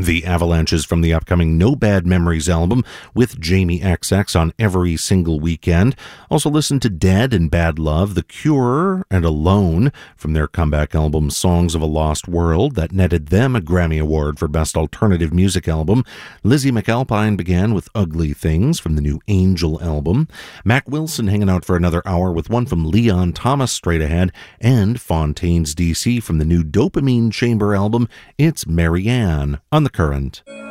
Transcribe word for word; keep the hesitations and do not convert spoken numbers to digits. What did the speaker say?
The Avalanches from the upcoming No Bad Memories album with Jamie X X on every single weekend. Also listen to Dead and Bad Love, The Cure, and Alone from their comeback album Songs of a Lost World that netted them a Grammy Award for Best Alternative Music Album. Lizzie McAlpine began with Ugly Things from the new Angel album. Mac Wilson hanging out for another hour with one from Leon Thomas straight ahead, and Fontaine's D C from the new Dopamine Chamber album It's Marianne on The Current.